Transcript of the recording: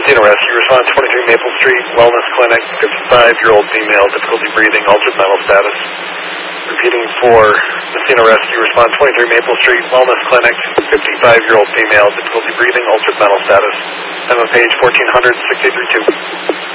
Messina Rescue, respond 23 Maple Street, Wellness Clinic, 55-year-old female, difficulty breathing, altered mental status. Repeating for Messina Rescue, respond 23 Maple Street, Wellness Clinic, 55-year-old female, difficulty breathing, altered mental status. Emma Page, 1400, 6832.